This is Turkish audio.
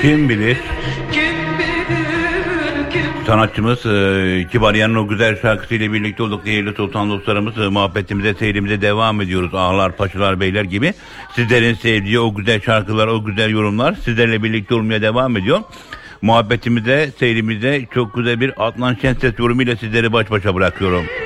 Kim bilir? Sanatçımız Kibarya'nın o güzel şarkısıyla birlikte olduk değerli sultan dostlarımız. Muhabbetimize, seyrimize devam ediyoruz. Ağalar, paşalar, beyler gibi. Sizlerin sevdiği o güzel şarkılar, o güzel yorumlar sizlerle birlikte olmaya devam ediyor. Muhabbetimize, seyrimize çok güzel bir Adnan Şenses yorumuyla sizleri baş başa bırakıyorum.